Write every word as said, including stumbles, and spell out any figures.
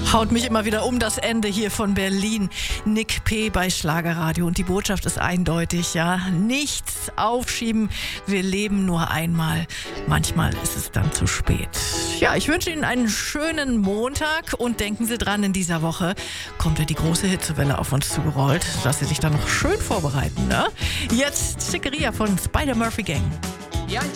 Haut mich immer wieder um das Ende hier von Berlin. Nick P. bei Schlagerradio. Und die Botschaft ist eindeutig, ja. Nichts aufschieben. Wir leben nur einmal. Manchmal ist es dann zu spät. Ja, ich wünsche Ihnen einen schönen Montag. Und denken Sie dran, in dieser Woche kommt ja die große Hitzewelle auf uns zugerollt, dass Sie sich dann noch schön vorbereiten, ne? Jetzt Schickeria von Spider Murphy Gang. Ja,